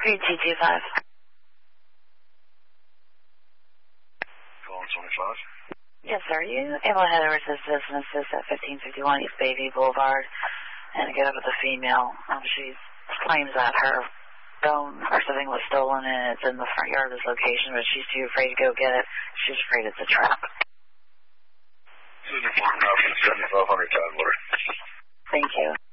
3T25. Calling 25. Yes, sir. Are you able to head over to Citizen Assist at 1551 East Bayview Boulevard and get up with a female? She claims that her phone or something was stolen and it's in the front yard of this location, but she's too afraid to go get it. She's afraid it's a trap. 7500 time order. Thank you.